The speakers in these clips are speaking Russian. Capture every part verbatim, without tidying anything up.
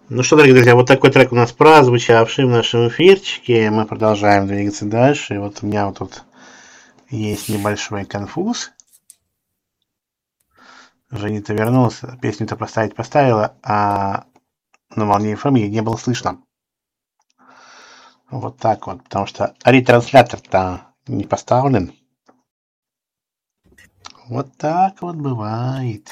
Ну что, дорогие друзья, вот такой трек у нас прозвучавший в нашем эфирчике. Мы продолжаем двигаться дальше. И вот у меня вот тут есть небольшой конфуз. Женя-то вернулся, песню-то поставить поставила, а на волне эф эм ей не было слышно. Вот так вот, потому что ретранслятор-то не поставлен. Вот так вот бывает.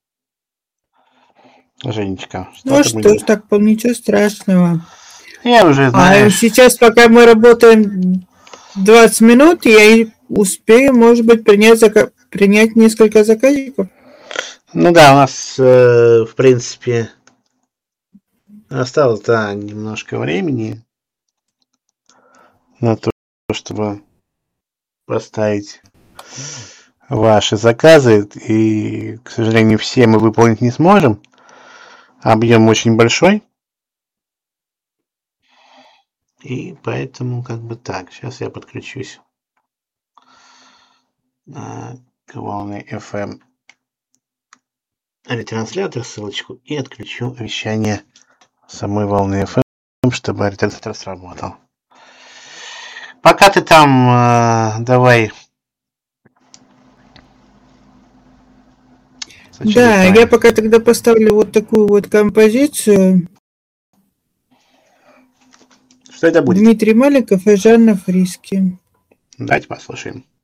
Женечка, что Ну ты что будешь? ж, так, ничего страшного. Я уже, знаешь... А сейчас, пока мы работаем двадцать минут, я успею, может быть, принять, зака... принять несколько заказиков. Ну да, у нас, э, в принципе, осталось, да, немножко времени на то, чтобы поставить ваши заказы. И, к сожалению, все мы выполнить не сможем. Объем очень большой. И поэтому как бы так. Сейчас я подключусь к волне эф эм ретранслятор, ссылочку, и отключу вещание самой волны эф эм, чтобы ретранслятор сработал. Пока ты там, давай. Да, я пока тогда поставлю вот такую вот композицию. Что это будет? Дмитрий Маликов и Жанна Фриски. Давайте послушаем.